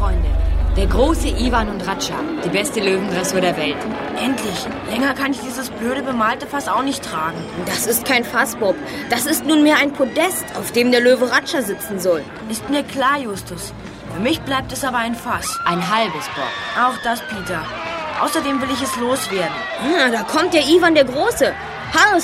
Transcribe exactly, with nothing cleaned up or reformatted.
Freunde. Der große Ivan und Ratscha, die beste Löwendressur der Welt. Endlich. Länger kann ich dieses blöde bemalte Fass auch nicht tragen. Das ist kein Fass, Bob. Das ist nunmehr ein Podest, auf dem der Löwe Ratscha sitzen soll. Ist mir klar, Justus. Für mich bleibt es aber ein Fass. Ein halbes, Bob. Auch das, Peter. Außerdem will ich es loswerden. Ah, da kommt der Ivan der Große. Hans,